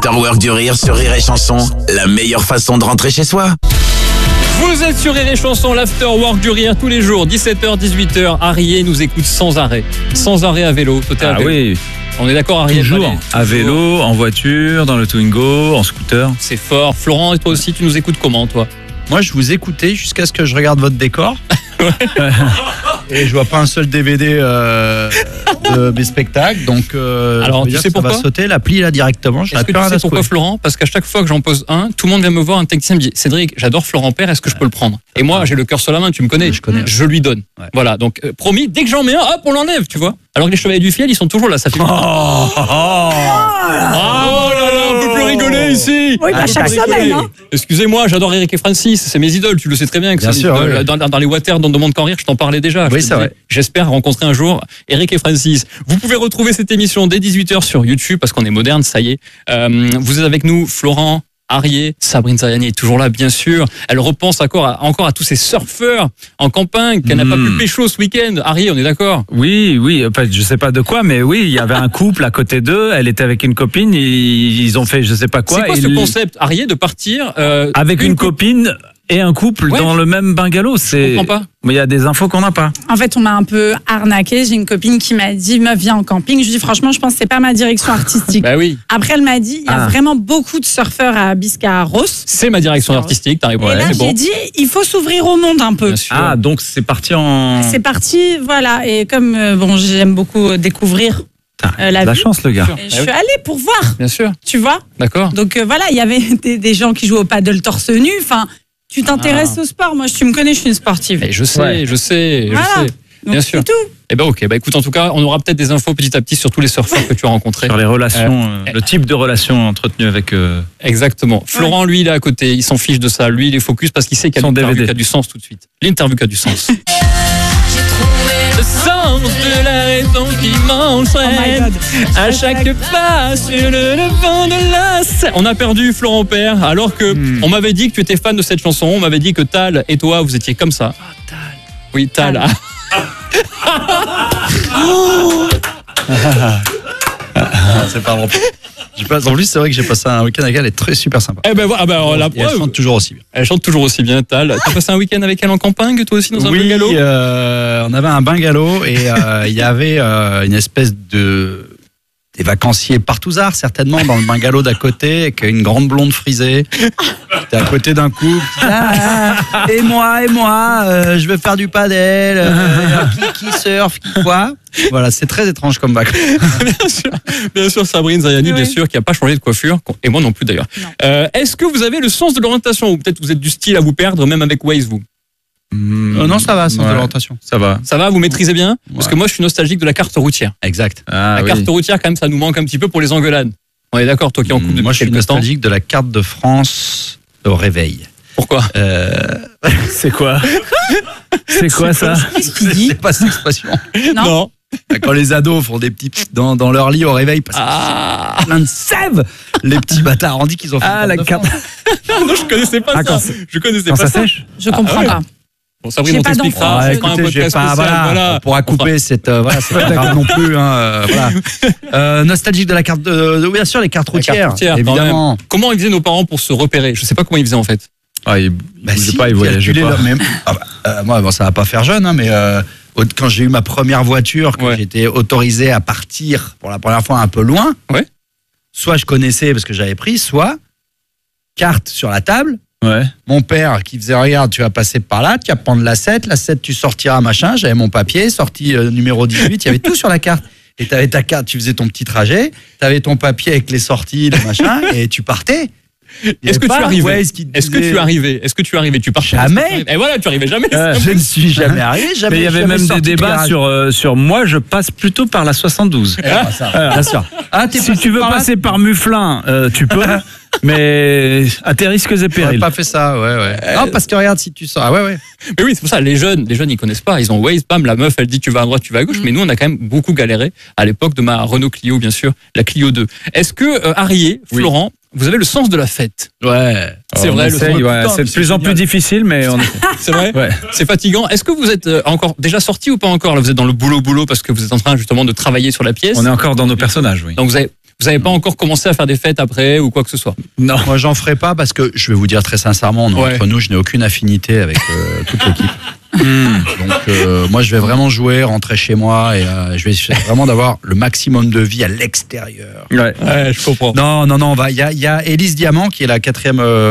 l'afterwork du rire sur Rire et Chanson, la meilleure façon de rentrer chez soi. Vous êtes sur Rire et Chanson, l'afterwork du rire tous les jours, 17h, 18h. Arié nous écoute sans arrêt à vélo. Toi, t'es à vélo. Oui, On est d'accord, Arié? toujours. À vélo, en voiture, dans le Twingo, en scooter. C'est fort. Florent, et toi aussi, tu nous écoutes comment, toi? Moi, je vous écoutais jusqu'à ce que je regarde votre décor. Et je vois pas un seul DVD de mes spectacles. Donc, Alors, tu sais ça pourquoi va sauter l'appli là directement. Est-ce que tu sais pourquoi, Florent? Parce qu'à chaque fois que j'en pose un, tout le monde vient me voir, un technicien me dit: Cédric, j'adore Florent Père, est-ce que je peux le prendre? Et moi, j'ai le cœur sur la main, tu me connais. Je connais. Je lui donne. Ouais. Voilà, donc promis, dès que j'en mets un, hop, on l'enlève, tu vois. Alors que les Chevaliers du Fiel, ils sont toujours là, ça fait. Oh là là, on peut plus rigoler ici. Oui, chaque semaine. Hein. Excusez-moi, j'adore Eric et Francis, c'est mes idoles, tu le sais très bien. Que Bien c'est sûr, mes idoles. ouais. Dans les Water, dans Demande qu'en rire, je t'en parlais déjà. Oui, Je te c'est disais, vrai. J'espère rencontrer un jour Eric et Francis. Vous pouvez retrouver cette émission dès 18h sur YouTube, parce qu'on est moderne, ça y est. Vous êtes avec nous, Florent, Arié, Sabrine Zariani est toujours là, bien sûr. Elle repense encore à tous ces surfeurs en campagne qu'elle n'a pas pu pécho ce week-end. Arié, on est d'accord? Oui, enfin, je sais pas de quoi, mais oui, il y avait un couple à côté d'eux, elle était avec une copine, ils ont fait je sais pas quoi. C'est quoi ce concept, Arié, de partir avec une copine et un couple dans le même bungalow? Je comprends pas. Mais il y a des infos qu'on n'a pas. En fait, on m'a un peu arnaqué. J'ai une copine qui m'a dit: meuf, viens en camping. Je lui dis franchement, je pense que c'est pas ma direction artistique. Bah oui, Après, elle m'a dit: il y a vraiment beaucoup de surfeurs à Biscarros. c'est ma direction artistique, t'as répondu. Et là, c'est j'ai bon. dit: il faut s'ouvrir au monde un peu. Bien sûr. Ah, donc c'est parti en... C'est parti, voilà. Et comme j'aime beaucoup découvrir la la vie, chance, le gars. et je suis allée pour voir, Bien sûr, tu vois. d'accord. Donc voilà, il y avait des gens qui jouaient au paddle torse nu. Enfin, tu t'intéresses au sport. Moi, tu me connais, je suis une sportive. Et je sais, Ouais. je sais. Voilà. Donc, Bien sûr. c'est tout. Eh ben ok, bah écoute, en tout cas, on aura peut-être des infos petit à petit sur tous les surfeurs que tu as rencontrés. Sur les relations, le type de relation entretenue avec... Exactement. Florent, lui, il est à côté, il s'en fiche de ça. Lui, il est focus parce qu'il sait qu'il y a Son l'interview DVD. qui a du sens tout de suite. L'interview qui a du sens. Le sens de la raison qui m'enchaîne à chaque pas sur le devant de la scène. On a perdu Florent Père, alors que on m'avait dit que tu étais fan de cette chanson. On m'avait dit que Tal et toi, vous étiez comme ça. Tal. Oui, Tal. Tal. C'est pas bon. En plus, c'est vrai que j'ai passé un week-end avec elle, elle est très super sympa. Eh ben voilà, la Et elle preuve. chante toujours aussi bien. Elle chante toujours aussi bien, Tal. T'as passé un week-end avec elle en campagne, toi aussi, dans un bungalow? On avait un bungalow et il y avait une espèce des vacanciers partouzards certainement dans le bungalow d'à côté avec une grande blonde frisée. J'étais à côté d'un couple. Et moi, je veux faire du padel. Qui surfe, qui quoi. Voilà, c'est très étrange comme vacances. Bien sûr, Sabrine Zariani, Oui. bien sûr, qui n'a pas changé de coiffure, et moi non plus d'ailleurs. Est-ce que vous avez le sens de l'orientation, ou peut-être vous êtes du style à vous perdre, même avec Waze, vous? Non, ça va, sans l'orientation. Ça va. Ça va, vous maîtrisez bien? Parce que moi, je suis nostalgique de la carte routière. Exact. Ah, La oui. carte routière, quand même, ça nous manque un petit peu pour les engueulades. On est d'accord, toi qui es en couple depuis Moi, je suis quelques temps. nostalgique de la carte de France au réveil. Pourquoi? C'est quoi? C'est quoi ça? Qu'est-ce qu'il dit? C'est pas cette expression. Non. Quand les ados font des petits dans leur lit au réveil parce qu'ils sont plein de sève, les petits bâtards, on dit qu'ils ont fait Ah, une la de carte. France. Non, je connaissais pas Ah, ça. Je connaissais Quand pas ça ça. sèche? Je comprends ouais. pas. Bon, Sabrine, J'ai on pas t'expliquera. d'enfant, C'est je- quand même un Écoutez, podcast spécial. on pourra couper cette. C'est pas grave non plus. Voilà. Nostalgique de la carte oui, bien sûr, les cartes La carte routières. routière, quand Évidemment. Comment ils faisaient nos parents pour se repérer? Je sais pas comment ils faisaient en fait. Ah, il bougeait pas, il voyageait pas. Moi, bon, ça va pas faire jeune, hein, mais quand j'ai eu ma première voiture, quand Ouais. j'étais autorisé à partir pour la première fois un peu loin, Ouais. soit je connaissais parce que j'avais pris, soit carte sur la table. Ouais. Mon père qui faisait: regarde, tu vas passer par là, tu vas prendre la 7 tu sortiras machin. J'avais mon papier, sortie numéro 18, il y avait tout sur la carte. Et tu avais ta carte, tu faisais ton petit trajet, tu avais ton papier avec les sorties, le machin, et tu partais. Est-ce que tu arrivais? Est-ce que tu arrivais? Tu partais? Jamais. Et voilà, tu arrivais jamais. Je ne suis jamais arrivé, jamais. Mais il y avait jamais même des sorti du débats garage. sur moi, je passe plutôt par la 72. Bien sûr. Ah, t'es Si tu veux passer par Muflin, tu peux, mais à tes risques et J'aurais périls. pas fait ça, ouais. Non, parce que regarde, si tu sors. Ah, ouais. Mais oui, c'est pour ça, les jeunes, ils connaissent pas. Ils ont Waze, bam, la meuf, elle dit tu vas à droite, tu vas à gauche. Mais nous, on a quand même beaucoup galéré à l'époque de ma Renault Clio, bien sûr, la Clio 2. Est-ce que, Arié, Florent, vous avez le sens de la fête? Ouais. C'est vrai, le essaye, sens. ouais, c'est de plus en plus difficile, mais on C'est vrai? Ouais. C'est fatigant. Est-ce que vous êtes encore déjà sorti ou pas encore? Là, vous êtes dans le boulot parce que vous êtes en train justement de travailler sur la pièce. on est encore dans nos personnages, oui. Donc vous Vous n'avez pas encore commencé à faire des fêtes après ou quoi que ce soit? Non. Moi, j'en ferai pas parce que je vais vous dire très sincèrement, entre nous, je n'ai aucune affinité avec toute l'équipe. Donc, moi, je vais vraiment jouer, rentrer chez moi et je vais essayer vraiment d'avoir le maximum de vie à l'extérieur. Ouais, je comprends. Non, il y a Élise Diamant qui est la 4e